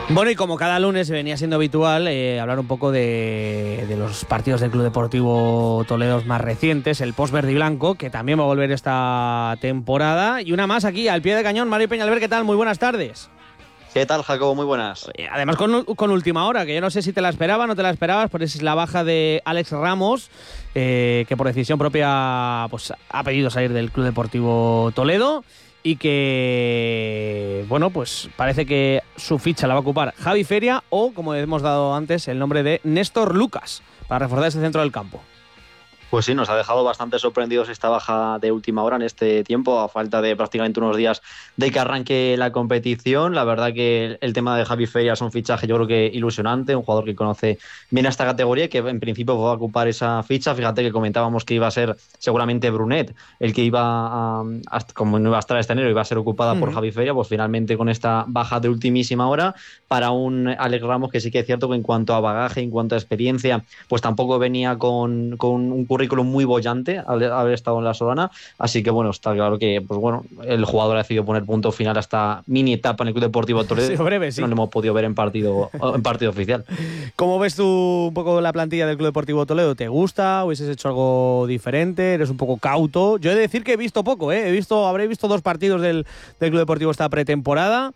Bueno, y como cada lunes venía siendo habitual hablar un poco de los partidos del Club Deportivo Toledo más recientes, el post verde y blanco, que también va a volver esta temporada, y una más aquí al pie de cañón. Mario Peñalver, ¿qué tal? Muy buenas tardes. ¿Qué tal, Jacobo? Muy buenas. Además con última hora, que yo no sé si te la esperaba, no te la esperabas, pero es la baja de Alex Ramos, que por decisión propia pues ha pedido salir del Club Deportivo Toledo. Y que, bueno, pues parece que su ficha la va a ocupar Javi Feria o, como hemos dado antes, el nombre de Néstor Lucas, para reforzar ese centro del campo. Pues sí, nos ha dejado bastante sorprendidos esta baja de última hora en este tiempo, a falta de prácticamente unos días de que arranque la competición. La verdad que el tema de Javi Feria es un fichaje, yo creo que ilusionante, un jugador que conoce bien a esta categoría y que en principio va a ocupar esa ficha. Fíjate que comentábamos que iba a ser seguramente Brunet el que como no iba a estar este enero, iba a ser ocupada por Javi Feria, pues finalmente con esta baja de ultimísima hora para un Alex Ramos que sí que es cierto que en cuanto a bagaje, en cuanto a experiencia, pues tampoco venía con un currículum muy bollante al haber estado en la Solana, así que bueno, está claro que pues bueno, el jugador ha decidido poner punto final a esta mini etapa en el Club Deportivo Toledo. Sí, breve, sí. No lo hemos podido ver en partido oficial. ¿Cómo ves tú un poco la plantilla del Club Deportivo Toledo? ¿Te gusta? ¿Hubieses hecho algo diferente? ¿Eres un poco cauto? Yo he de decir que he visto poco, habré visto 2 partidos del Club Deportivo esta pretemporada.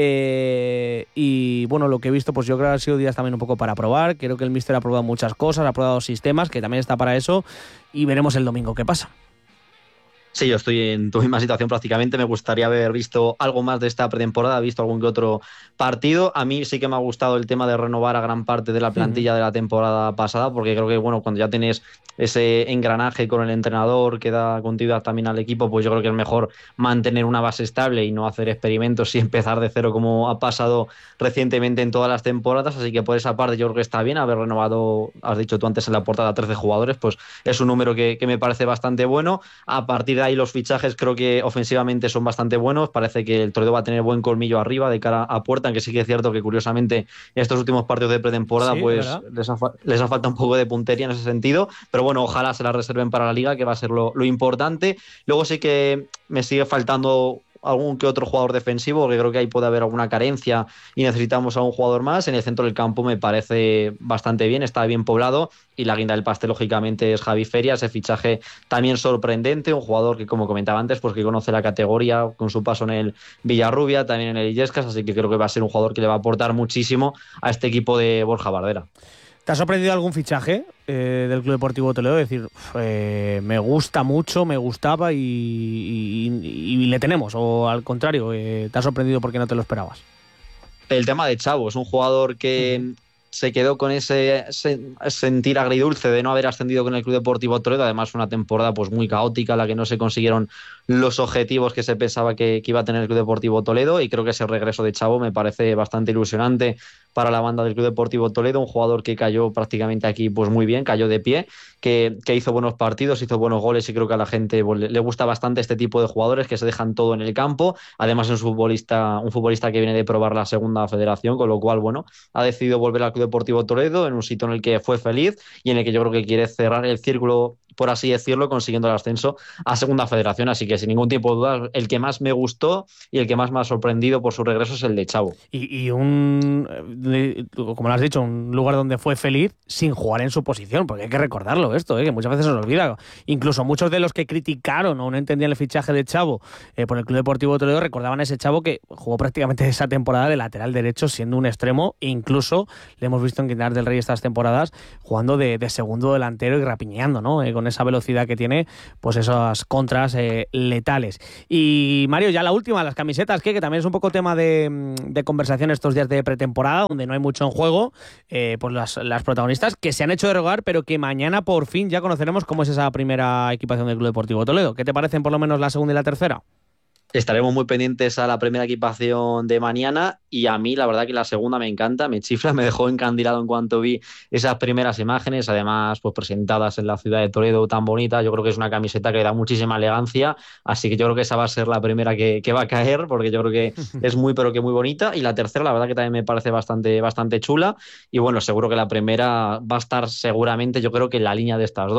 Y bueno, lo que he visto, pues yo creo que han sido días también un poco para probar. Creo que el míster ha probado muchas cosas, ha probado sistemas, que también está para eso, y veremos el domingo qué pasa. Sí, yo estoy en tu misma situación prácticamente. Me gustaría haber visto algo más de esta pretemporada, visto algún que otro partido. A mí sí que me ha gustado el tema de renovar a gran parte de la plantilla de la temporada pasada, porque creo que bueno, cuando ya tienes ese engranaje con el entrenador que da continuidad también al equipo, pues yo creo que es mejor mantener una base estable y no hacer experimentos y empezar de cero como ha pasado recientemente en todas las temporadas. Así que por esa parte yo creo que está bien haber renovado, has dicho tú antes en la portada, 13 jugadores, pues es un número que me parece bastante bueno. A partir de ahí los fichajes creo que ofensivamente son bastante buenos. Parece que el Toledo va a tener buen colmillo arriba de cara a puerta, aunque sí que es cierto que curiosamente estos últimos partidos de pretemporada sí, pues les ha faltado un poco de puntería en ese sentido, pero bueno, ojalá se la reserven para la Liga, que va a ser lo importante. Luego sí que me sigue faltando algún que otro jugador defensivo, porque creo que ahí puede haber alguna carencia y necesitamos a un jugador más. En el centro del campo me parece bastante bien, está bien poblado, y la guinda del pastel lógicamente es Javi Feria, ese fichaje también sorprendente, un jugador que, como comentaba antes, pues que conoce la categoría con su paso en el Villarrubia, también en el Illescas, así que creo que va a ser un jugador que le va a aportar muchísimo a este equipo de Borja Bardera. ¿Te ha sorprendido algún fichaje del Club Deportivo Toledo? Es decir, me gusta mucho, me gustaba y le tenemos, o al contrario, ¿te ha sorprendido porque no te lo esperabas? El tema de Chavo, es un jugador que se quedó con ese sentir agridulce de no haber ascendido con el Club Deportivo Toledo. Además, una temporada pues muy caótica, la que no se consiguieron los objetivos que se pensaba que iba a tener el Club Deportivo Toledo, y creo que ese regreso de Chavo me parece bastante ilusionante para la banda del Club Deportivo Toledo, un jugador que cayó prácticamente aquí pues muy bien, cayó de pie, que hizo buenos partidos, hizo buenos goles, y creo que a la gente pues, le gusta bastante este tipo de jugadores que se dejan todo en el campo. Además es un futbolista que viene de probar la segunda federación, con lo cual bueno, ha decidido volver al Club Deportivo Toledo en un sitio en el que fue feliz y en el que yo creo que quiere cerrar el círculo, por así decirlo, consiguiendo el ascenso a segunda federación. Así que sin ningún tipo de duda, el que más me gustó y el que más me ha sorprendido por su regreso es el de Chavo. Y como lo has dicho, un lugar donde fue feliz sin jugar en su posición, porque hay que recordarlo esto, que muchas veces se nos olvida. Incluso muchos de los que criticaron o no entendían el fichaje de Chavo por el Club Deportivo Toledo recordaban a ese Chavo que jugó prácticamente esa temporada de lateral derecho siendo un extremo, e incluso le hemos visto en Quintanar del Rey estas temporadas jugando de segundo delantero y rapiñando, ¿no? Con esa velocidad que tiene, pues esas contras letales. Y Mario, ya la última, las camisetas, que también es un poco tema de conversación estos días de pretemporada, donde no hay mucho en juego, pues las protagonistas que se han hecho derogar, pero que mañana por fin ya conoceremos cómo es esa primera equipación del Club Deportivo Toledo. ¿Qué te parecen por lo menos la segunda y la tercera? Estaremos muy pendientes a la primera equipación de mañana, y a mí la verdad que la segunda me encanta, me chifla, me dejó encandilado en cuanto vi esas primeras imágenes, además pues presentadas en la ciudad de Toledo tan bonita. Yo creo que es una camiseta que da muchísima elegancia, así que yo creo que esa va a ser la primera que va a caer, porque yo creo que es muy pero que muy bonita. Y la tercera la verdad que también me parece bastante chula, y bueno, seguro que la primera va a estar seguramente, yo creo que en la línea de estas dos.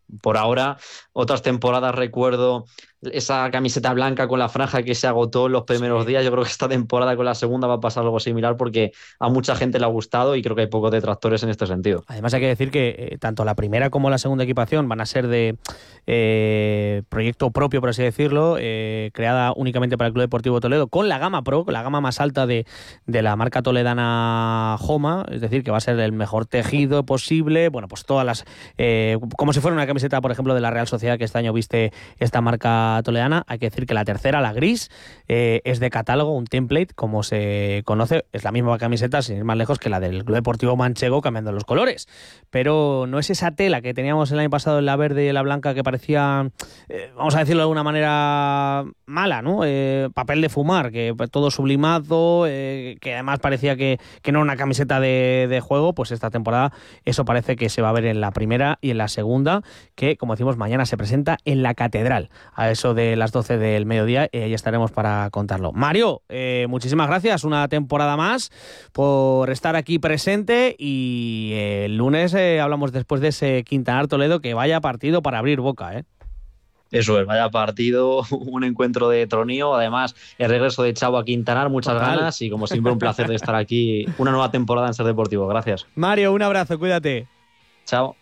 por ahora. Otras temporadas recuerdo esa camiseta blanca con la franja que se agotó en los primeros días. Yo creo que esta temporada con la segunda va a pasar algo similar porque a mucha gente le ha gustado y creo que hay pocos detractores en este sentido. Además hay que decir que tanto la primera como la segunda equipación van a ser de proyecto propio, por así decirlo, creada únicamente para el Club Deportivo Toledo, con la gama Pro, con la gama más alta de la marca toledana Joma, es decir, que va a ser el mejor tejido posible, bueno, pues todas las... como si fuera una camiseta, por ejemplo, de la Real Sociedad que este año viste esta marca toledana. Hay que decir que la tercera, la gris, es de catálogo, un template, como se conoce, es la misma camiseta, sin ir más lejos, que la del Club Deportivo Manchego, cambiando los colores, pero no es esa tela que teníamos el año pasado en la verde y la blanca que parecía, vamos a decirlo de alguna manera mala, ¿no? Papel de fumar, que todo sublimado, que además parecía que no era una camiseta de juego. Pues esta temporada eso parece que se va a ver en la primera y en la segunda, que como decimos mañana se presenta en la Catedral a eso de las 12 del mediodía, y ahí estaremos para contarlo. Mario, muchísimas gracias una temporada más por estar aquí presente, y el lunes hablamos después de ese Quintanar Toledo, que vaya partido para abrir boca, ¿eh? Eso es, vaya partido, un encuentro de tronío, además el regreso de Chavo a Quintanar, muchas ganas, y como siempre un placer de estar aquí, una nueva temporada en Ser Deportivo. Gracias. Mario, un abrazo, cuídate. Chao.